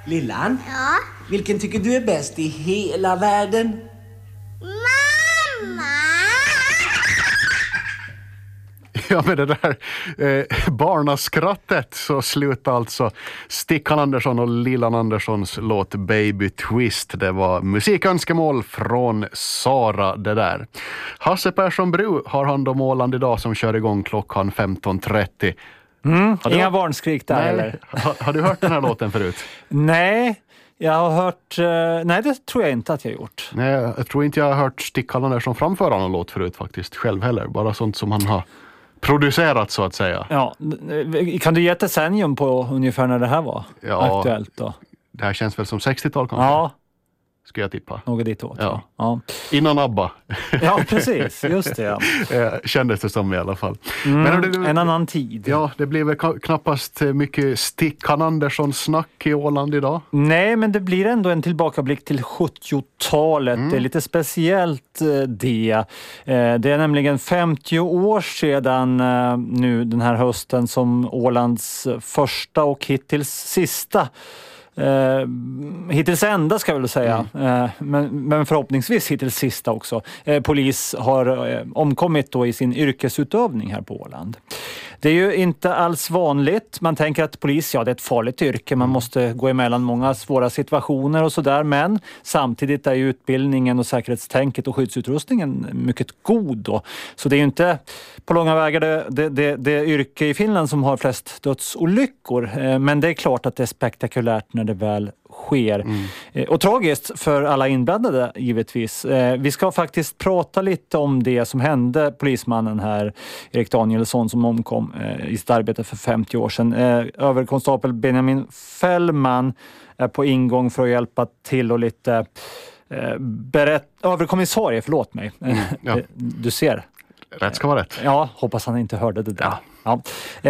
Lillan? Ja? Vilken tycker du är bäst i hela världen? Mamma! Ja, med det där barnaskrattet så slutar alltså Stickan Andersson och Lillan Anderssons låt Baby Twist. Det var musikönskemål från Sara det där. Hasse Persson Bru har hand om Åland idag som kör igång klockan 15.30. Inga barnskrik där eller? Har du hört den här låten förut? Nej, jag har hört... nej, det tror jag inte att jag har gjort. Nej, jag tror inte jag har hört Stickan Andersson framföra någon låt förut faktiskt själv heller. Bara sånt som han har producerat så att säga. Ja, kan du ge ett decennium på ungefär när det här var aktuellt då? Det här känns väl som 60-tal kanske? Ja. Ska jag tippa. Något ditåt. Ja. Ja. Innan ABBA. Ja, precis. Just det. Ja. Kändes det som i alla fall. En annan tid. Ja, det blir väl knappast mycket Stickan Andersson-snack i Åland idag. Nej, men det blir ändå en tillbakablick till 70-talet. Det är lite speciellt det. Det är nämligen 50 år sedan nu den här hösten som Ålands första och hittills sista hittills enda ska jag väl säga, men förhoppningsvis hittills sista också. Polis har omkommit då i sin yrkesutövning här på Åland. Det är ju inte alls vanligt. Man tänker att polis, ja det är ett farligt yrke. Man måste gå emellan många svåra situationer och sådär. Men samtidigt är ju utbildningen och säkerhetstänket och skyddsutrustningen mycket god då. Så det är ju inte på långa vägar det yrke i Finland som har flest dödsolyckor. Men det är klart att det är spektakulärt när det väl sker. Och tragiskt för alla inblandade givetvis. Vi ska faktiskt prata lite om det som hände polismannen här, Erik Danielsson, som omkom i sitt arbete för 50 år sedan. Överkonstapel Benjamin Fällman är på ingång för att hjälpa till och lite överkommissarie, förlåt mig. Ja. Du ser. Rätt ska vara rätt. Ja, hoppas han inte hörde det där. Ja. Ja.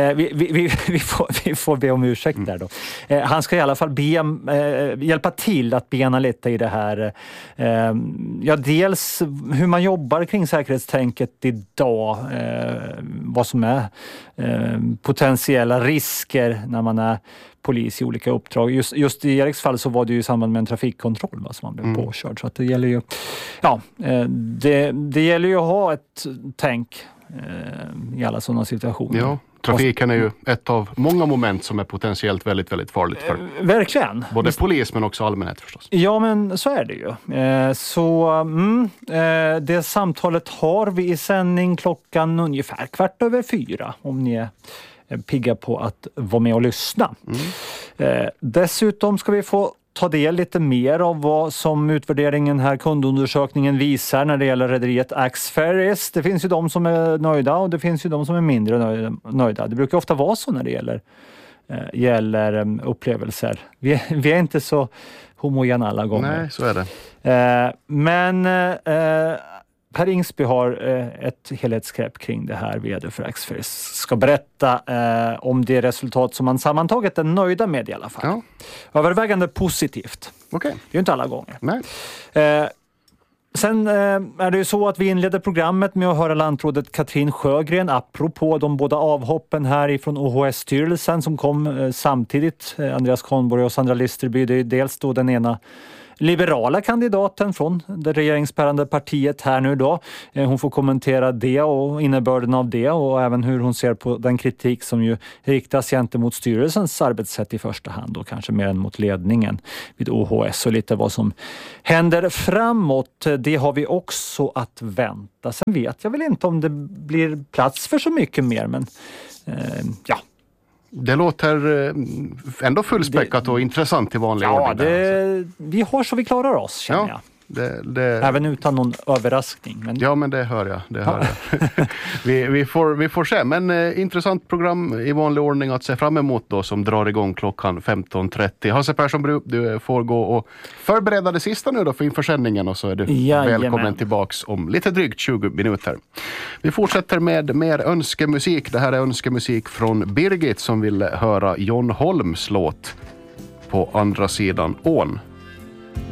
Vi får be om ursäkt där då. Han ska i alla fall hjälpa till att bena lite i det här. Ja, dels hur man jobbar kring säkerhetstänket idag. Vad som är potentiella risker när man är polis i olika uppdrag. Just i Eriks fall så var det ju i samband med en trafikkontroll som man blev påkörd. Så att det gäller ju, ja, det gäller ju att ha ett tänk i alla sådana situationer. Ja, trafiken är ju ett av många moment som är potentiellt väldigt, väldigt farligt för verkligen. Både polis men också allmänhet förstås. Ja, men så är det ju. Det samtalet har vi i sändning klockan ungefär 4:15 om ni är pigga på att vara med och lyssna. Dessutom ska vi få ta del lite mer av vad som utvärderingen här, kundundersökningen, visar när det gäller rederiet Axferries. Det finns ju de som är nöjda och det finns ju de som är mindre nöjda. Det brukar ofta vara så när det gäller upplevelser. Vi är inte så homogena alla gånger. Nej, så är det. Men Per Ingsby har ett helhetsgrepp kring det här. VD för Axferries ska berätta om det resultat som man sammantaget är nöjda med i alla fall. Ja. Övervägande positivt. Okej. Det är ju inte alla gånger. Nej. Sen är det ju så att vi inledde programmet med att höra lantrådet Katrin Sjögren apropå de båda avhoppen här ifrån OHS-styrelsen som kom samtidigt. Andreas Kahnborg och Sandra Listerby. Det är dels då den ena liberala kandidaten från det regeringsbärande partiet här nu då. Hon får kommentera det och innebörden av det och även hur hon ser på den kritik som ju riktas gentemot styrelsens arbetssätt i första hand och kanske mer än mot ledningen vid OHS och lite vad som händer framåt. Det har vi också att vänta. Sen vet jag väl inte om det blir plats för så mycket mer, men ja. Det låter ändå fullspäckat och intressant i vanlig ordning. Ja, vi har så vi klarar oss, känner jag. Även utan någon överraskning. Men... Ja, men det hör jag. vi får se. Men intressant program i vanlig ordning att se fram emot då som drar igång klockan 15.30. Hasse Persson Bru, du får gå och förbereda det sista nu då för inför sändningen och så är du välkommen tillbaks om lite drygt 20 minuter. Vi fortsätter med mer önskemusik. Det här är önskemusik från Birgit som vill höra John Holms låt På andra sidan ån.